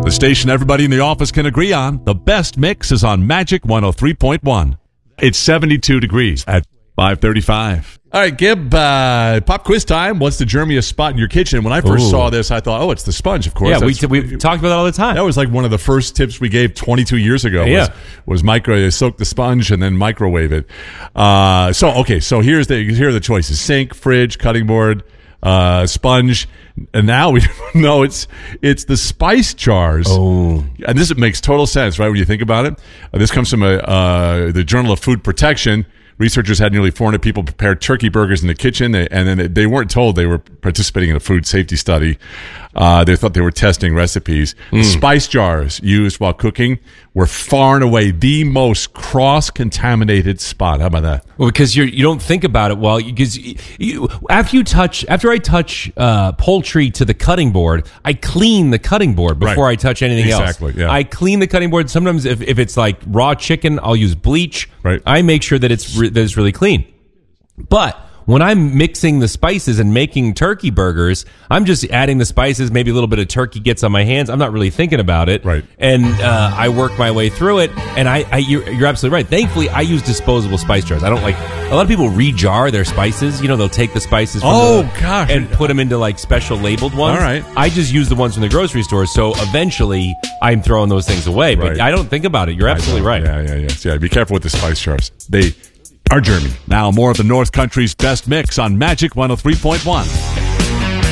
The station everybody in the office can agree on. The best mix is on Magic 103.1. It's 72 degrees at 5:35. All right, Gib, pop quiz time. What's the germiest spot in your kitchen? When I first saw this, I thought, it's the sponge, of course. Yeah, we talked about that all the time. That was like one of the first tips we gave 22 years ago. Was soak the sponge and then microwave it. So here are the choices: sink, fridge, cutting board, sponge. And now we know it's the spice jars. Oh, and this makes total sense, right? When you think about it, this comes from the Journal of Food Protection. Researchers had nearly 400 people prepare turkey burgers in the kitchen, and then they weren't told they were participating in a food safety study. They thought they were testing recipes. The spice jars used while cooking were far and away the most cross-contaminated spot. How about that? Well, because you don't think about it well. Because after I touch poultry to the cutting board, I clean the cutting board before I touch anything else. Exactly. Yeah. I clean the cutting board. Sometimes if it's like raw chicken, I'll use bleach. Right. I make sure that it's really clean. But when I'm mixing the spices and making turkey burgers, I'm just adding the spices. Maybe a little bit of turkey gets on my hands. I'm not really thinking about it. Right. And I work my way through it. And you're absolutely right. Thankfully, I use disposable spice jars. I don't like a lot of people rejar their spices. You know, they'll take the spices from and put them into like special labeled ones. All right. I just use the ones from the grocery store. So eventually, I'm throwing those things away. But I don't think about it. You're absolutely right. Yeah. Be careful with the spice jars. They are germy. Now more of the North Country's best mix on Magic 103.1.